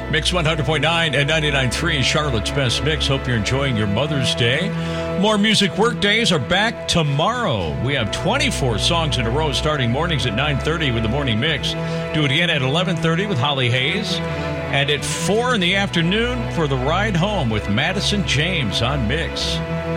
Mix 100.9 and 99.3, Charlotte's Best Mix. Hope you're enjoying your Mother's Day. More Music Workdays are back tomorrow. We have 24 songs in a row starting mornings at 9:30 with the Morning Mix. Do it again at 11:30 with Holly Hayes. And at 4 in the afternoon for the Ride Home with Madison James on Mix.